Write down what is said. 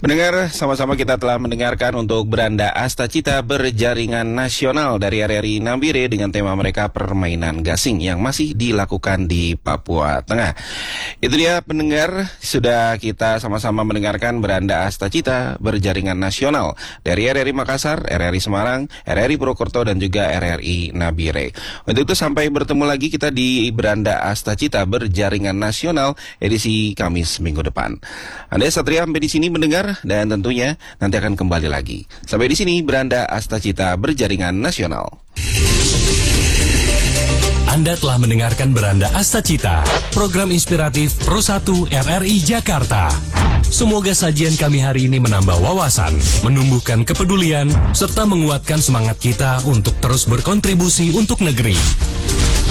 Mendengar, sama-sama kita telah mendengarkan untuk Beranda Astacita berjaringan nasional dari RRI Nambire dengan tema mereka permainan gasing yang masih dilakukan di Papua Tengah. Itu dia pendengar, sudah kita sama-sama mendengarkan Beranda Astacita berjaringan nasional dari RRI Makassar, RRI Semarang, RRI Purwokerto dan juga RRI Nambire. Untuk itu sampai bertemu lagi kita di Beranda Astacita berjaringan nasional edisi Kamis minggu depan. Anda Satria sampai di sini mendengar dan tentunya nanti akan kembali lagi. Sampai di sini Beranda Astacita berjaringan nasional. Anda telah mendengarkan Beranda Astacita, program inspiratif Pro 1 RRI Jakarta. Semoga sajian kami hari ini menambah wawasan, menumbuhkan kepedulian, serta menguatkan semangat kita untuk terus berkontribusi untuk negeri.